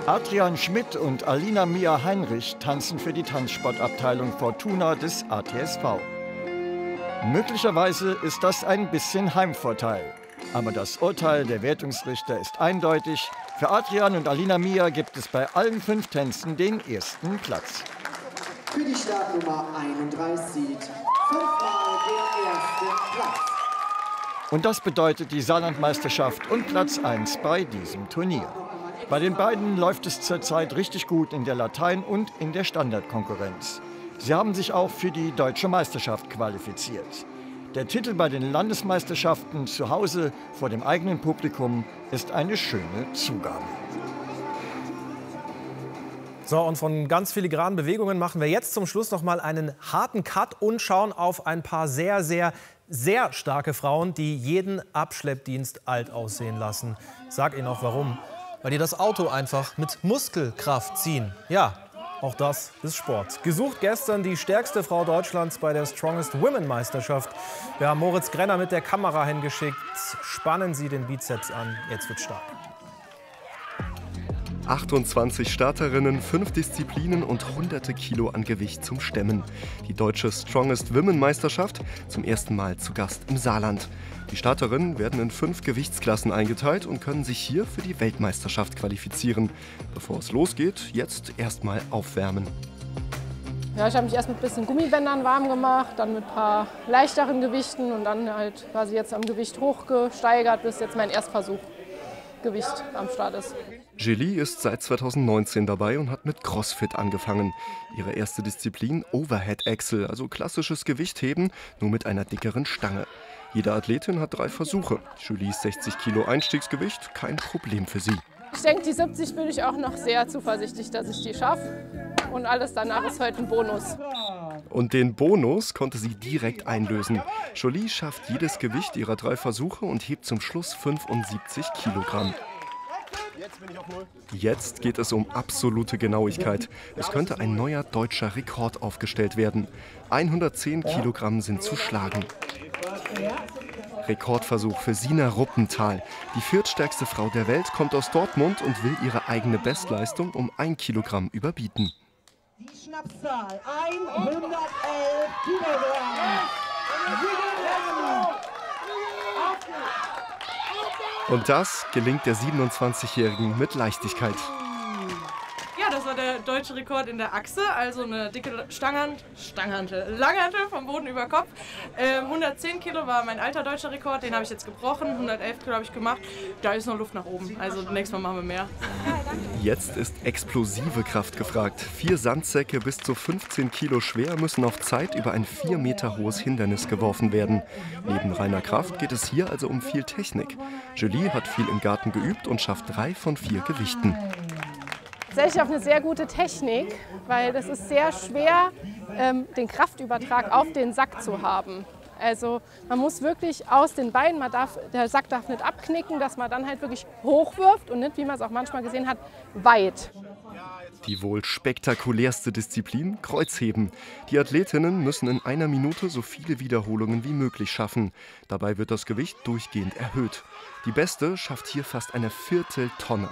Adrian Schmidt und Alina Mia Heinrich tanzen für die Tanzsportabteilung Fortuna des ATSV. Möglicherweise ist das ein bisschen Heimvorteil. Aber das Urteil der Wertungsrichter ist eindeutig. Für Adrian und Alina Mia gibt es bei allen 5 Tänzen den ersten Platz. Für die Startnummer 31 5-mal den ersten Platz. Und das bedeutet die Saarlandmeisterschaft und Platz 1 bei diesem Turnier. Bei den beiden läuft es zurzeit richtig gut in der Latein- und in der Standardkonkurrenz. Sie haben sich auch für die Deutsche Meisterschaft qualifiziert. Der Titel bei den Landesmeisterschaften zu Hause vor dem eigenen Publikum ist eine schöne Zugabe. So, und von ganz filigranen Bewegungen machen wir jetzt zum Schluss noch mal einen harten Cut und schauen auf ein paar sehr starke Frauen, die jeden Abschleppdienst alt aussehen lassen. Sag Ihnen auch warum. Weil die das Auto einfach mit Muskelkraft ziehen. Ja, auch das ist Sport. Gesucht gestern die stärkste Frau Deutschlands bei der Strongest Women Meisterschaft. Wir haben Moritz Grenner mit der Kamera hingeschickt. Spannen Sie den Bizeps an, jetzt wird's stark. 28 Starterinnen, 5 Disziplinen und hunderte Kilo an Gewicht zum Stemmen. Die deutsche Strongest Women Meisterschaft zum ersten Mal zu Gast im Saarland. Die Starterinnen werden in 5 Gewichtsklassen eingeteilt und können sich hier für die Weltmeisterschaft qualifizieren. Bevor es losgeht, jetzt erstmal aufwärmen. Ja, ich habe mich erst mit ein bisschen Gummibändern warm gemacht, dann mit ein paar leichteren Gewichten und dann halt quasi jetzt am Gewicht hochgesteigert, bis jetzt mein Erstversuch Gewicht am Start ist. Julie ist seit 2019 dabei und hat mit CrossFit angefangen. Ihre erste Disziplin Overhead Axel, also klassisches Gewichtheben, nur mit einer dickeren Stange. Jede Athletin hat 3 Versuche. Julies 60 Kilo Einstiegsgewicht, kein Problem für sie. Ich denke, die 70 bin ich auch noch sehr zuversichtlich, dass ich die schaffe. Und alles danach ist heute ein Bonus. Und den Bonus konnte sie direkt einlösen. Julie schafft jedes Gewicht ihrer 3 Versuche und hebt zum Schluss 75 Kilogramm. Jetzt geht es um absolute Genauigkeit. Es könnte ein neuer deutscher Rekord aufgestellt werden. 110 Kilogramm sind zu schlagen. Rekordversuch für Sina Ruppenthal. Die viertstärkste Frau der Welt kommt aus Dortmund und will ihre eigene Bestleistung um 1 Kilogramm überbieten. Die Schnapszahl 111 Kilogramm. Und das gelingt der 27-Jährigen mit Leichtigkeit. Ja, das war der deutsche Rekord in der Achse, also eine dicke Langhantel vom Boden über Kopf. 110 Kilo war mein alter deutscher Rekord, den habe ich jetzt gebrochen. 111 Kilo habe ich gemacht. Da ist noch Luft nach oben, also nächstes Mal machen wir mehr. Jetzt ist explosive Kraft gefragt. 4 Sandsäcke bis zu 15 Kilo schwer müssen auf Zeit über ein 4 Meter hohes Hindernis geworfen werden. Neben reiner Kraft geht es hier also um viel Technik. Julie hat viel im Garten geübt und schafft 3 von 4 Gewichten. Tatsächlich auf eine sehr gute Technik, weil es ist sehr schwer, den Kraftübertrag auf den Sack zu haben. Also man muss wirklich aus den Beinen, der Sack darf nicht abknicken, dass man dann halt wirklich hochwirft und nicht, wie man es auch manchmal gesehen hat, weit. Die wohl spektakulärste Disziplin, Kreuzheben. Die Athletinnen müssen in einer Minute so viele Wiederholungen wie möglich schaffen. Dabei wird das Gewicht durchgehend erhöht. Die Beste schafft hier fast eine Vierteltonne.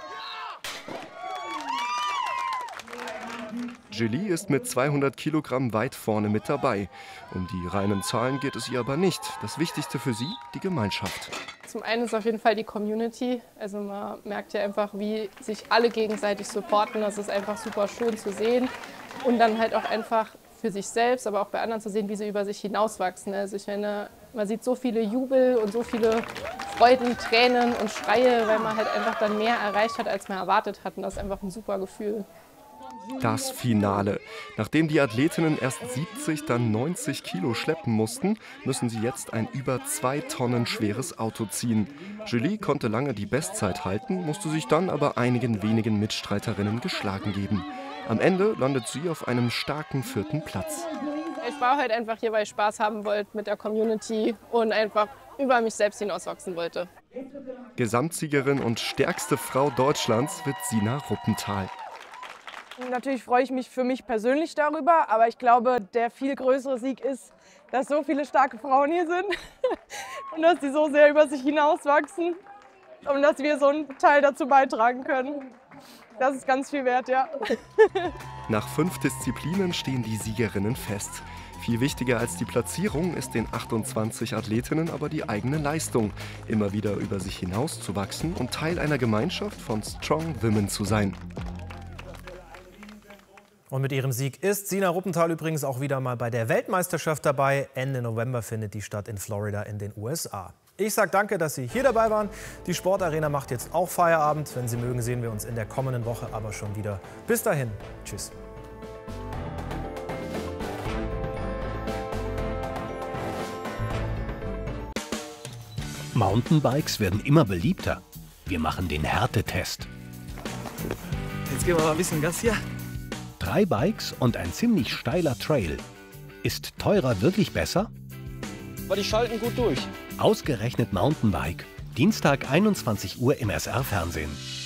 Julie ist mit 200 Kilogramm weit vorne mit dabei. Um die reinen Zahlen geht es ihr aber nicht. Das Wichtigste für sie, die Gemeinschaft. Zum einen ist auf jeden Fall die Community. Also man merkt ja einfach, wie sich alle gegenseitig supporten. Das ist einfach super schön zu sehen. Und dann halt auch einfach für sich selbst, aber auch bei anderen zu sehen, wie sie über sich hinauswachsen. Also ich meine, man sieht so viele Jubel und so viele Freuden, Tränen und Schreie, weil man halt einfach dann mehr erreicht hat, als man erwartet hat. Und das ist einfach ein super Gefühl. Das Finale. Nachdem die Athletinnen erst 70, dann 90 Kilo schleppen mussten, müssen sie jetzt ein über 2 Tonnen schweres Auto ziehen. Julie konnte lange die Bestzeit halten, musste sich dann aber einigen wenigen Mitstreiterinnen geschlagen geben. Am Ende landet sie auf einem starken 4. Platz. Ich war heute einfach hier, weil ich Spaß haben wollte mit der Community und einfach über mich selbst hinauswachsen wollte. Gesamtsiegerin und stärkste Frau Deutschlands wird Sina Ruppenthal. Natürlich freue ich mich für mich persönlich darüber, aber ich glaube, der viel größere Sieg ist, dass so viele starke Frauen hier sind und dass sie so sehr über sich hinauswachsen und dass wir so einen Teil dazu beitragen können. Das ist ganz viel wert, ja. Nach 5 Disziplinen stehen die Siegerinnen fest. Viel wichtiger als die Platzierung ist den 28 Athletinnen aber die eigene Leistung, immer wieder über sich hinauszuwachsen und Teil einer Gemeinschaft von Strong Women zu sein. Und mit ihrem Sieg ist Sina Ruppenthal übrigens auch wieder mal bei der Weltmeisterschaft dabei. Ende November findet die statt in Florida in den USA. Ich sage danke, dass Sie hier dabei waren. Die Sportarena macht jetzt auch Feierabend. Wenn Sie mögen, sehen wir uns in der kommenden Woche aber schon wieder. Bis dahin. Tschüss. Mountainbikes werden immer beliebter. Wir machen den Härtetest. Jetzt geben wir mal ein bisschen Gas hier. 3 Bikes und ein ziemlich steiler Trail. Ist teurer wirklich besser? Aber die schalten gut durch. Ausgerechnet Mountainbike. Dienstag 21 Uhr im SR-Fernsehen.